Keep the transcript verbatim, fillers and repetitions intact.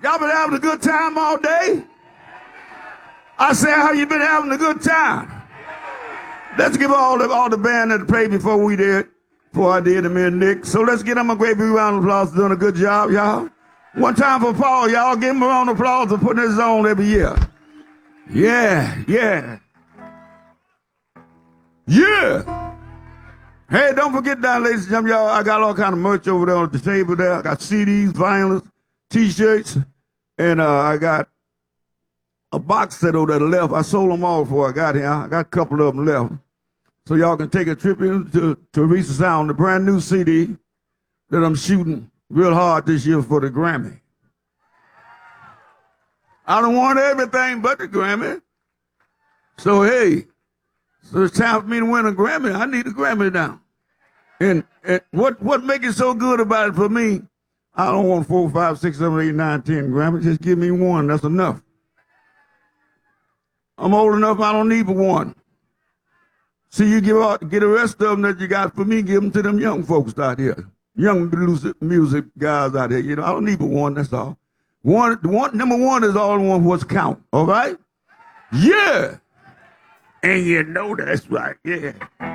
Y'all been having a good time all day? I said, how you been having a good time? Let's give all the all the band that played before we did, before I did, and me and Nick. So let's get them a great big round of applause for doing a good job, y'all. One time for Paul, y'all. Give him a round of applause for putting this on every year. Yeah, yeah. Yeah. Hey, don't forget that, ladies and gentlemen, y'all, I got all kind of merch over there on the table there. I got C Ds, vinyls, T-shirts, and uh, I got a box set over there left. I sold them all before I got here. I got a couple of them left. So y'all can take a trip into Teresa Sound, the brand new C D that I'm shooting real hard this year for the Grammy. I don't want everything but the Grammy. So, hey, so it's time for me to win a Grammy. I need a Grammy now. And, and what, what makes it so good about it for me, I don't want four, five, six, seven, eight, nine, ten Grammys. Just give me one. That's enough. I'm old enough, I don't need but one. See, you give out, get the rest of them that you got for me, give them to them young folks out here. Young music, music guys out here. You know, I don't need but one, that's all. One, one, number one is all the one what's count, all right? Yeah. And you know that's right, yeah.